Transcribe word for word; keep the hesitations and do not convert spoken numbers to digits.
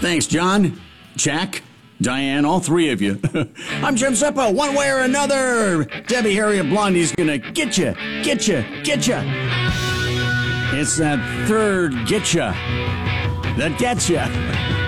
Thanks, John, Jack, Diane, all three of you. I'm Jim Zeppo, one way or another. Debbie Harriet Blondie's gonna get you, get you, get you. It's that third get you that gets you.